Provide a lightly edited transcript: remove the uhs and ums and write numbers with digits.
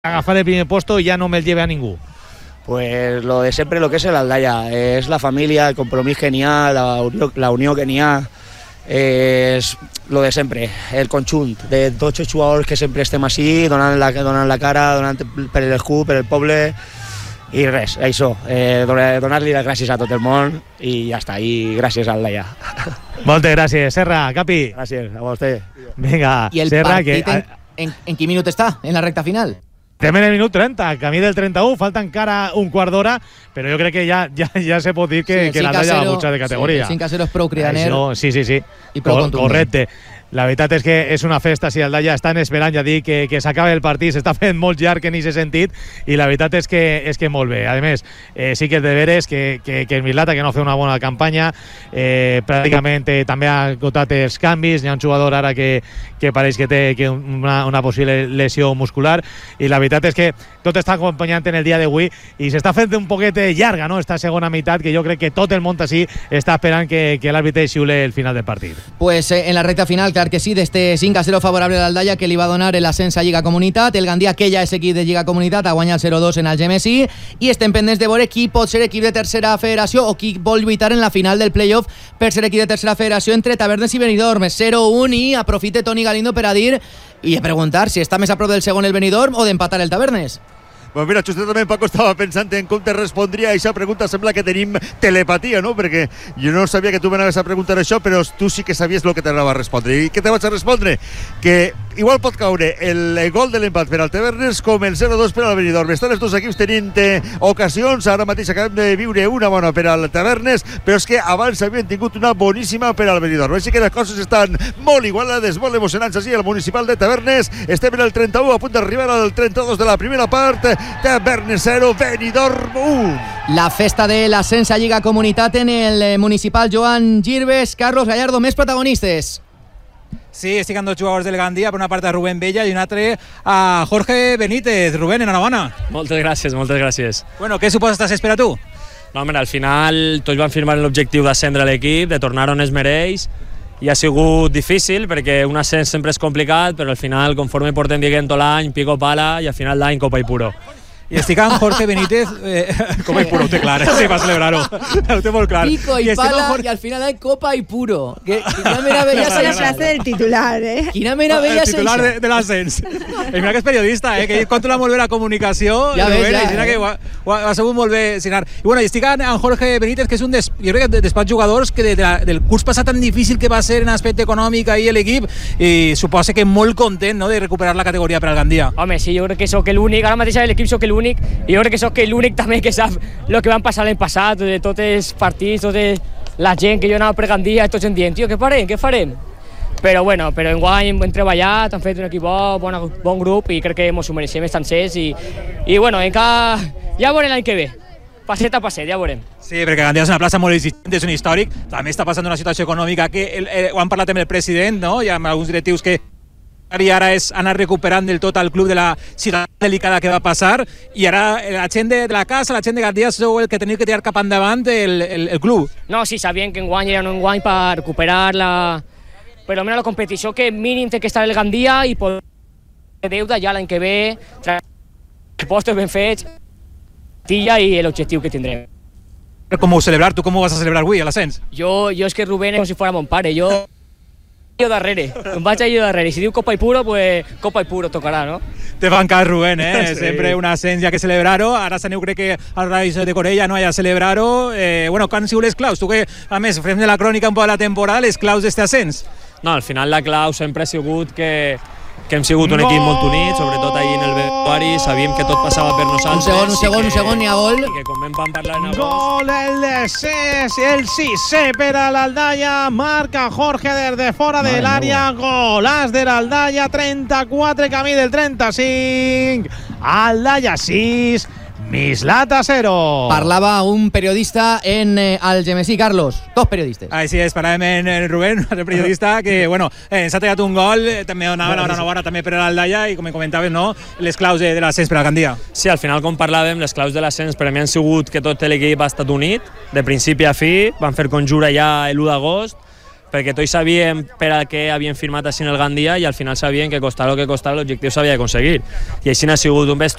agafar el primer puesto y ya no me lleve a ningú? Pues lo de siempre, lo que es el Aldaya, es la familia, el compromís que n'hi ha, la unió que n'hi ha, és lo de sempre, el conjunt de tots els jugadors que sempre estem així, donant la cara, donant per el club, per el poble, i res, això, donar-li les gràcies a tot el món i ja està, i gràcies al Aldaya. Moltes gràcies, Serra, Capi. Gràcies, a vostè. Vinga, ¿Y el Serra, partido que... en qué minuto está en la recta final? Estem en el minut 30, camí del 31, falta encara un quart d'hora, però jo crec que ja se pot dir que l'Aldaya va pujar de categoria. Sí, 5-0 és prou cridaner. Sí. I prou contundent. Correcte. La veritat és que és una festa, si Aldaya estan esperant ja dir que s'acabi el partit, s'està fent molt llarg en aquest sentit, i la veritat és que molt bé. A més, sí que és de veres que el Mislata, que no fa una bona campanya, pràcticament també ha agotat els canvis, hi ha un jugador ara que pareix que té una possible lesió muscular, i la veritat és que tot està acompanyant en el dia d'avui i s'està fent un poquet llarga, no?, esta segona meitat, que jo crec que tot el món així està esperant que l'àrbitre xiule el final del partit. Pues en la recta final, clar que sí, d'este 5-0 favorable a l'Aldaya, que li va donar l'ascens a Lliga Comunitat. El Gandia, que ja és equip de Lliga Comunitat, ha guanyat 0-2 en el Gemesí, i estem pendents de veure qui pot ser equip de tercera federació o qui vol lluitar en la final del playoff per ser equip de tercera federació entre Tavernes i Benidorm. 0-1, i aprofite Toni Galindo per a dir i a preguntar si està més a prop del segon el Benidorm o d'empatar el Tavernes. Pues mira, justament Paco estava pensant en com te respondria a aquesta pregunta. Sembla que tenim telepatia, no? Perquè jo no sabia que tu m'anaves a preguntar això, però tu sí que sabies el que t'anava a respondre. I què te vaig a respondre? Que igual pot caure el gol de l'empat per al Tavernes com el 0-2 per al Benidorm. Estan els dos equips tenint ocasions. Ara mateix acabem de viure una bona per al Tavernes, però és que abans havien tingut una boníssima per al Benidorm. Així que les coses estan molt igualades, molt emocionants així al municipal de Tavernes. Estem en el 31, a punt d'arribar al 32 de la primera part. Tavernes 0, Benidorm 1. La festa de l'ascens a Lliga Comunitat en el municipal Joan Girbes. Carlos Gallardo, més protagonistes. Sí, estic amb dos jugadors del Gandia, per una part a Rubén Bella i un altre a Jorge Benítez. Rubén, enhorabona. Moltes gràcies. Bueno, què suposes t'has esperat tu? No, mira, al final tots van firmar l'objectiu d'ascendre l'equip, de tornar on es mereix, i ha sigut difícil perquè un ascens sempre és complicat, però al final, conforme portem dient tot l'any, pico pala, i al final l'any copa i puro. I estic amb Jorge Benítez, copa i puro, ho té clar, sí, va celebrar-ho, ho té molt clar. Pico y pala, y al final hay copa y puro. Quina meravella és la frase del titular, Quina meravella és el titular de l'ascens. Mira que és periodista, que controla molt bé la comunicació. Ja ves, que ho ha sabut molt bé signar. I bueno, estic amb Jorge Benítez, que és un jo crec que dels jugadors que del curs passat tan difícil que va ser en aspecte econòmic ahir l'equip, i suposa que molt content, no?, de recuperar la categoria per al Gandia. Home, sí, jo crec que sóc l'únic, ara mateix a l'equip sóc l'únic, i jo crec que sóc l'únic també que sap el que van passar l'any passat, de tots els partits, tota la gent que jo anava per Gandia, tots em dient, tio, què farem? Però bueno, enguany hem treballat, hem fet un equip bon grup, i crec que ens ho mereixem estancers, i bueno, ja veurem l'any que ve, passet a passet, ja veurem. Sí, perquè Gandia és una plaça molt existent, és un històric, també està passant una situació econòmica que ho han parlat amb el president, no?, i amb alguns directius que i ara és anar recuperant del tot el club de la situació delicada que va passar, i ara la gent de la casa, la gent de Gandia, sou el que teniu que tirar cap endavant el club. No, sí, sabien que enguany era un enguany per recuperar per almenys la competició, que mínim té que estar el Gandia i poder deuda ja l'any que ve, postos ben fets, i l'objectiu que tindrem. Com ho celebrar? Tu com ho vas a celebrar avui, a l'ascens? Jo és que Rubén és com si fos mon pare, jo darrere, em vaig allà darrere, i si diu copa i puro, pues copa i puro tocarà, no? Te fan cas, Rubén, Sí. Sempre un ascens ja que celebrar-ho, ara s'aneu crec que al Raig de Corella, no?, a celebrar-ho. Bueno, quan han sigut les claus? Tu que, a més, fem de la crònica un poc de la temporada, les claus d'este ascens? No, al final la clau sempre ha sigut que hem sigut un equip molt unit, sobretot ahir en el vestuari, sabíem que tot passava per nosaltres. Un segon, n'hi ha gol. I que com vam parlar en agost... Gol el descens, el 6 per a l'Aldaya, marca Jorge desde fora de l'àrea, golàs de l'Aldaya, 34, camí del 35, Aldaya 6, Mislata 0. Parlava un periodista en Algemesí, Carlos. Dos periodistes. Així és, paràvem en Rubén, el periodista, que bueno, ens ha tallat un gol, també donava l'enhorabona també per a l'Aldaya, i com comentaves, no, les claus de l'ascens per a Gandia. Sí, al final, com parlàvem, les claus de l'ascens per a mi han sigut que tot l'equip ha estat unit, de principi a fi, van fer conjura ja l'1 d'agost, perquè tots sabíem per a què havien firmat així en el Gandia i al final sabien que costava el que costava l'objectiu s'havia d'aconseguir. I així ha sigut un vestuari